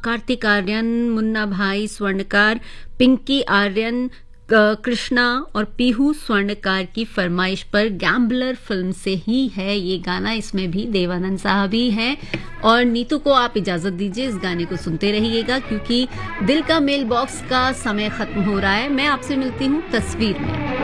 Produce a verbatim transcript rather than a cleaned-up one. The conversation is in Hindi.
कार्तिक आर्यन, मुन्ना भाई स्वर्णकार, पिंकी आर्यन, कृष्णा और पीहू स्वर्णकार की फरमाइश पर गैम्बलर फिल्म से ही है ये गाना। इसमें भी देवानंद साहब ही हैं। और नीतू को आप इजाजत दीजिए, इस गाने को सुनते रहिएगा क्योंकि दिल का मेल बॉक्स का समय खत्म हो रहा है। मैं आपसे मिलती हूँ तस्वीर में।